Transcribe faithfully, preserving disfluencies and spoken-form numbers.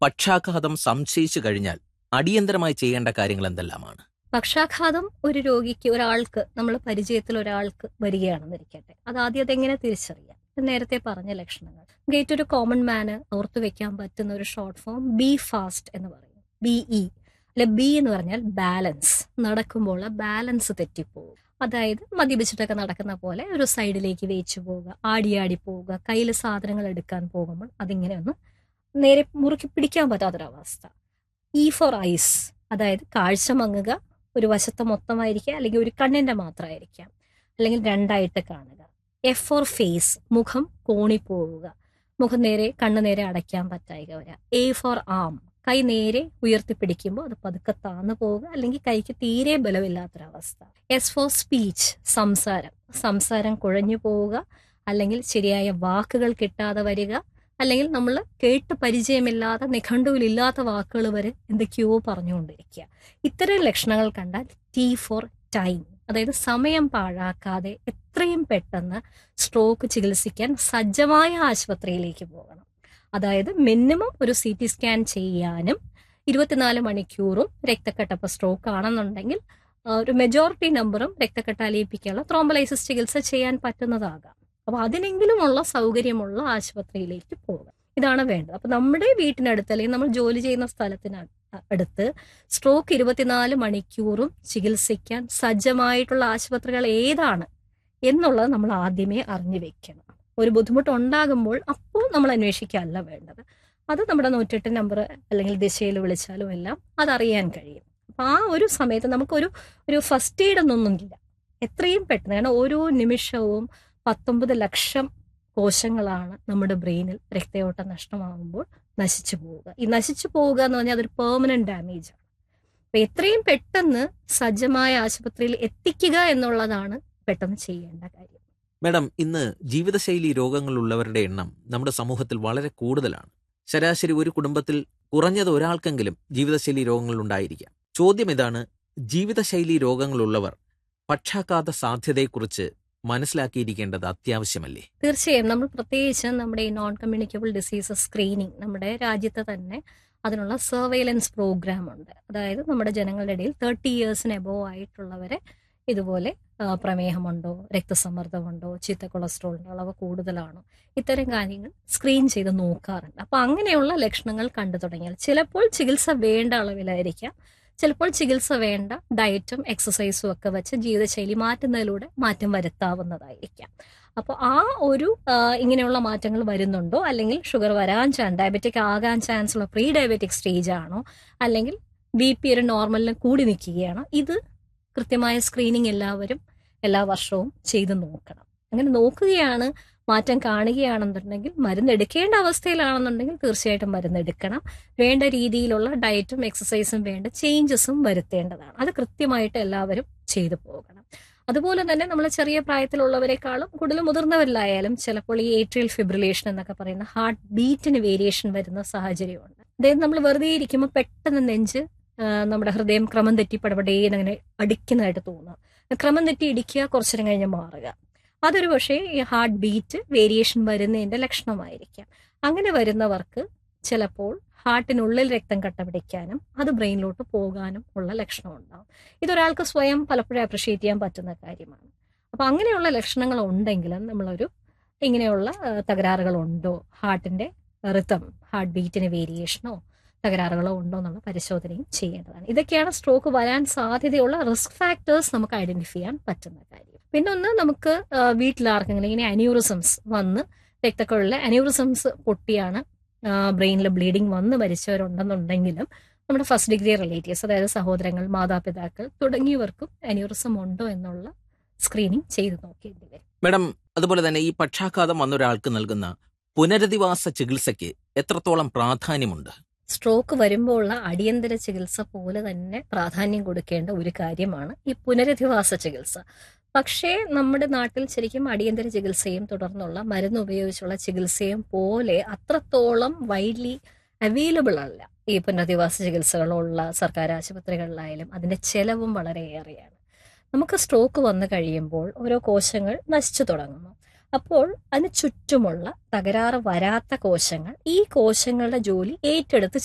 പക്ഷാഘാതം സംശയിച്ചു കഴിഞ്ഞാൽ അടിയന്തരമായി ചെയ്യേണ്ട കാര്യങ്ങൾ എന്തെല്ലാമാണ്? പക്ഷാഘാതം ഒരു രോഗിക്ക്, ഒരാൾക്ക്, നമ്മൾ പരിചയത്തിൽ ഒരാൾക്ക് വരികയാണെന്നിരിക്കട്ടെ, അത് ആദ്യം അതെങ്ങനെ തിരിച്ചറിയാം? നേരത്തെ പറഞ്ഞ ലക്ഷണങ്ങൾ. ഏറ്റവും ഒരു കോമൺ മാന് ഓർത്തു വെക്കാൻ പറ്റുന്ന ഒരു ഷോർട്ട് ഫോം ബി ഫാസ്റ്റ് എന്ന് പറയും. ബി ഇ അല്ലെ ബി എന്ന് പറഞ്ഞാൽ ബാലൻസ്. നടക്കുമ്പോൾ ബാലൻസ് തെറ്റിപ്പോകും. അതായത് മദ്യപിച്ചിട്ടൊക്കെ നടക്കുന്ന പോലെ ഒരു സൈഡിലേക്ക് വേച്ചു പോവുക, ആടിയാടി പോവുക, കയ്യിൽ സാധനങ്ങൾ എടുക്കാൻ പോകുമ്പോൾ അതിങ്ങനെ ഒന്ന് നേരെ മുറുക്കി പിടിക്കാൻ പറ്റാത്തൊരവസ്ഥ. ഇ ഫോർ ഐസ്, അതായത് കാഴ്ച മങ്ങുക, ഒരു വശത്തെ മൊത്തമായിരിക്കുക, അല്ലെങ്കിൽ ഒരു കണ്ണിന്റെ മാത്രമായിരിക്കാം, അല്ലെങ്കിൽ രണ്ടായിട്ട് കാണുക. എഫ് ഫോർ ഫേസ്, മുഖം കോണിപ്പോവുക, മുഖം നേരെ കണ്ണ് നേരെ അടയ്ക്കാൻ പറ്റായിക വരിക. എ ഫോർ ആം, കൈ നേരെ ഉയർത്തിപ്പിടിക്കുമ്പോൾ അത് പതുക്കെ താന്നു പോവുക, അല്ലെങ്കിൽ കൈക്ക് തീരെ ബലമില്ലാത്തൊരവസ്ഥ. എസ് ഫോർ സ്പീച്ച്, സംസാരം, സംസാരം കുഴഞ്ഞു പോവുക, അല്ലെങ്കിൽ ശരിയായ വാക്കുകൾ കിട്ടാതെ വരിക, അല്ലെങ്കിൽ നമ്മൾ കേട്ട് പരിചയമില്ലാത്ത, നിഘണ്ടുവിലില്ലാത്ത വാക്കുകൾ വരെ എന്തൊക്കെയോ പറഞ്ഞുകൊണ്ടിരിക്കുക. ഇത്തരം ലക്ഷണങ്ങൾ കണ്ടാൽ ടി ഫോർ ടൈം, അതായത് സമയം പാഴാക്കാതെ എത്രയും പെട്ടെന്ന് സ്ട്രോക്ക് ചികിത്സിക്കാൻ സജ്ജമായ ആശുപത്രിയിലേക്ക് പോകണം. അതായത് മിനിമം ഒരു സി ടി സ്കാൻ ചെയ്യാനും ഇരുപത്തിനാല് മണിക്കൂറും രക്തക്കെട്ടപ്പ് സ്ട്രോക്ക് ആണെന്നുണ്ടെങ്കിൽ ഒരു മെജോറിറ്റി നമ്പറും രക്തക്കെട്ട് അലിയിപ്പിക്കാനുള്ള ത്രോംബലൈസിസ് ചികിത്സ ചെയ്യാൻ പറ്റുന്നതാകാം. അപ്പൊ അതിനെങ്കിലുമുള്ള സൗകര്യമുള്ള ആശുപത്രിയിലേക്ക് പോകുക. ഇതാണ് വേണ്ടത്. അപ്പൊ നമ്മുടെ വീട്ടിനടുത്ത് അല്ലെങ്കിൽ നമ്മൾ ജോലി ചെയ്യുന്ന സ്ഥലത്തിന് അടുത്ത് സ്ട്രോക്ക് ഇരുപത്തിനാല് മണിക്കൂറും ചികിത്സിക്കാൻ സജ്ജമായിട്ടുള്ള ആശുപത്രികൾ ഏതാണ് എന്നുള്ളത് നമ്മൾ ആദ്യമേ അറിഞ്ഞു വെക്കണം. ഒരു ബുദ്ധിമുട്ടുണ്ടാകുമ്പോൾ അപ്പോൾ നമ്മൾ അന്വേഷിക്കുകയല്ല വേണ്ടത്. അത് നമ്മുടെ നൂറ്റെട്ട് നമ്പർ അല്ലെങ്കിൽ ദിശയിൽ വിളിച്ചാലും എല്ലാം അതറിയാൻ കഴിയും. അപ്പൊ ആ ഒരു സമയത്ത് നമുക്കൊരു ഒരു ഫസ്റ്റ് എയ്ഡ് എന്നൊന്നുമില്ല. എത്രയും പെട്ടെന്ന്, കാരണം ഓരോ നിമിഷവും പത്തൊമ്പത് ലക്ഷം കോശങ്ങളാണ് നമ്മുടെ ബ്രെയിനിൽ രക്തയോട്ടം നഷ്ടമാകുമ്പോൾ നശിച്ചു പോവുക. ഈ നശിച്ചു പോവുക എന്ന് പറഞ്ഞാൽ അതൊരു പെർമനന്റ് ഡാമേജ് ആണ്. അപ്പൊ എത്രയും പെട്ടെന്ന് സജ്ജമായ ആശുപത്രിയിൽ എത്തിക്കുക എന്നുള്ളതാണ് പെട്ടെന്ന് ചെയ്യേണ്ട കാര്യം. മാഡം, ഇന്ന് ജീവിതശൈലി രോഗങ്ങളുള്ളവരുടെ എണ്ണം നമ്മുടെ സമൂഹത്തിൽ വളരെ കൂടുതലാണ്. ശരാശരി ഒരു കുടുംബത്തിൽ കുറഞ്ഞത് ഒരാൾക്കെങ്കിലും ജീവിതശൈലി രോഗങ്ങൾ ഉണ്ടായിരിക്കാം. ചോദ്യം ഇതാണ്: ജീവിതശൈലി രോഗങ്ങളുള്ളവർ പക്ഷാഘാത സാധ്യതയെക്കുറിച്ച് മനസ്സിലാക്കിയിരിക്കേണ്ടത് അത്യാവശ്യമല്ലേ? തീർച്ചയായും. നമ്മൾ പ്രത്യേകിച്ച് നമ്മുടെ ഈ നോൺ കമ്മ്യൂണിക്കബിൾ ഡിസീസസ് സ്ക്രീനിങ്, നമ്മുടെ രാജ്യത്ത് തന്നെ അതിനുള്ള സർവൈലൻസ് പ്രോഗ്രാം ഉണ്ട്. അതായത് നമ്മുടെ ജനങ്ങളുടെ ഇടയിൽ തേർട്ടി ഇയേഴ്സിന് എബോവ് ആയിട്ടുള്ളവരെ ഇതുപോലെ പ്രമേഹമുണ്ടോ, രക്തസമ്മർദ്ദമുണ്ടോ, ചീത്ത കൊളസ്ട്രോളിൻ്റെ അളവ് കൂടുതലാണോ, ഇത്തരം കാര്യങ്ങൾ സ്ക്രീൻ ചെയ്ത് നോക്കാറുണ്ട്. അപ്പോൾ അങ്ങനെയുള്ള ലക്ഷണങ്ങൾ കണ്ടു തുടങ്ങിയാൽ ചിലപ്പോൾ ചികിത്സ വേണ്ട അളവിലായിരിക്കാം, ചിലപ്പോൾ ചികിത്സ വേണ്ട ഡയറ്റും എക്സസൈസും ഒക്കെ വെച്ച് ജീവിതശൈലി മാറ്റുന്നതിലൂടെ മാറ്റം വരുത്താവുന്നതായിരിക്കാം. അപ്പോൾ ആ ഒരു ഇങ്ങനെയുള്ള മാറ്റങ്ങൾ വരുന്നുണ്ടോ, അല്ലെങ്കിൽ ഷുഗർ വരാൻ ചാൻസ്, ഡയബറ്റിക് ആകാൻ ചാൻസ് ഉള്ള പ്രീ ഡയബറ്റിക് സ്റ്റേജ് ആണോ, അല്ലെങ്കിൽ ബി പി ഒരു നോർമലിന് കൂടി നിൽക്കുകയാണോ, ഇത് കൃത്യമായ സ്ക്രീനിങ് എല്ലാവരും എല്ലാ വർഷവും ചെയ്ത് നോക്കണം. അങ്ങനെ നോക്കുകയാണ്, മാറ്റം കാണുകയാണെന്നുണ്ടെങ്കിൽ, മരുന്നെടുക്കേണ്ട അവസ്ഥയിലാണെന്നുണ്ടെങ്കിൽ തീർച്ചയായിട്ടും മരുന്നെടുക്കണം. വേണ്ട രീതിയിലുള്ള ഡയറ്റും എക്സസൈസും വേണ്ട ചേഞ്ചസും വരുത്തേണ്ടതാണ്. അത് കൃത്യമായിട്ട് എല്ലാവരും ചെയ്തു പോകണം. അതുപോലെ തന്നെ നമ്മൾ ചെറിയ പ്രായത്തിലുള്ളവരെക്കാളും കൂടുതൽ മുതിർന്നവരിലായാലും ചിലപ്പോൾ ഈ ഏട്രിയൽ ഫിബ്രിലേഷൻ എന്നൊക്കെ പറയുന്ന ഹാർട്ട് ബീറ്റിന് വേരിയേഷൻ വരുന്ന സാഹചര്യമുണ്ട്. അതായത് നമ്മൾ വെറുതെ ഇരിക്കുമ്പോൾ പെട്ടെന്ന് നെഞ്ച് നമ്മുടെ ഹൃദയം ക്രമം തെറ്റി പടപടേന്നങ്ങനെ അടിക്കുന്നതായിട്ട് തോന്നുക, ക്രമം തെറ്റി ഇടിക്കുക, കുറച്ചേരം കഴിഞ്ഞ് മാറുക. അതൊരു പക്ഷേ ഈ ഹാർട്ട് ബീറ്റ് വേരിയേഷൻ വരുന്നതിന്റെ ലക്ഷണമായിരിക്കാം. അങ്ങനെ വരുന്നവർക്ക് ചിലപ്പോൾ ഹാർട്ടിനുള്ളിൽ രക്തം കട്ട പിടിക്കാനും അത് ബ്രെയിനിലോട്ട് പോകാനും ഉള്ള ലക്ഷണം ഉണ്ടാവും. ഇതൊരാൾക്ക് സ്വയം പലപ്പോഴും അപ്രിഷിയേറ്റ് ചെയ്യാൻ പറ്റുന്ന കാര്യമാണ്. അപ്പൊ അങ്ങനെയുള്ള ലക്ഷണങ്ങൾ ഉണ്ടെങ്കിലും നമ്മളൊരു ഇങ്ങനെയുള്ള തകരാറുകളുണ്ടോ, ഹാർട്ടിന്റെ റിതം, ഹാർട്ട് ബീറ്റിന് വേരിയേഷനോ തകരാറുകളോ ഉണ്ടോ എന്നുള്ള പരിശോധനയും ചെയ്യേണ്ടതാണ്. ഇതൊക്കെയാണ് സ്ട്രോക്ക് വരാൻ സാധ്യതയുള്ള റിസ്ക് ഫാക്ടേഴ്സ് നമുക്ക് ഐഡന്റിഫൈ ചെയ്യാൻ പറ്റുന്ന കാര്യം. പിന്നെ ഒന്ന്, നമുക്ക് വീട്ടിലാർക്കെങ്കിലും ഇങ്ങനെ അന്യൂറിസംസ് വന്ന് രക്തക്കുഴലിലെ അന്യൂറിസംസ് പൊട്ടിയാണ് ബ്രെയിനിൽ ബ്ലീഡിങ് വന്ന് മരിച്ചവരുണ്ടെന്നുണ്ടെങ്കിലും നമ്മുടെ ഫസ്റ്റ് ഡിഗ്രി റിലേറ്റീവ്സ്, അതായത് സഹോദരങ്ങൾ, മാതാപിതാക്കൾ തുടങ്ങിയവർക്കും അന്യൂറിസം ഉണ്ടോ എന്നുള്ള സ്ക്രീനിങ് ചെയ്ത് നോക്കേണ്ടി വരും. മാഡം, അതുപോലെ തന്നെ ഈ പക്ഷാഘാതം വന്നൊരാൾക്ക് നൽകുന്ന പുനരധിവാസ ചികിത്സയ്ക്ക് എത്രത്തോളം പ്രാധാന്യമുണ്ട്? സ്ട്രോക്ക് വരുമ്പോൾ ഉള്ള അടിയന്തര ചികിത്സ പോലെ തന്നെ പ്രാധാന്യം കൊടുക്കേണ്ട ഒരു കാര്യമാണ് ഈ പുനരധിവാസ ചികിത്സ. പക്ഷേ നമ്മുടെ നാട്ടിൽ ശരിക്കും അടിയന്തര ചികിത്സയും തുടർന്നുള്ള മരുന്ന് ഉപയോഗിച്ചുള്ള ചികിത്സയും പോലെ അത്രത്തോളം വൈഡ്ലി അവൈലബിൾ അല്ല ഈ പുനരധിവാസ ചികിത്സകളുള്ള സർക്കാർ ആശുപത്രികളിലായാലും. അതിന്റെ ചെലവും വളരെയേറെയാണ്. നമുക്ക് സ്ട്രോക്ക് വന്നു കഴിയുമ്പോൾ ഓരോ കോശങ്ങൾ നശിച്ചു തുടങ്ങുന്നു. അപ്പോൾ അതിന് ചുറ്റുമുള്ള തകരാറ് വരാത്ത കോശങ്ങൾ ഈ കോശങ്ങളുടെ ജോലി ഏറ്റെടുത്ത്